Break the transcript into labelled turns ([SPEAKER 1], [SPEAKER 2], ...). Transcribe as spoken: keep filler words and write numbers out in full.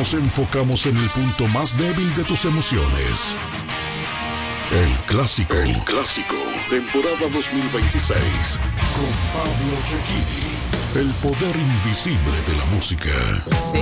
[SPEAKER 1] Nos enfocamos en el punto más débil de tus emociones. El clásico. El clásico. Temporada dos mil veintiséis. Con Pablo Cecchini. El poder invisible de la música.
[SPEAKER 2] Sí.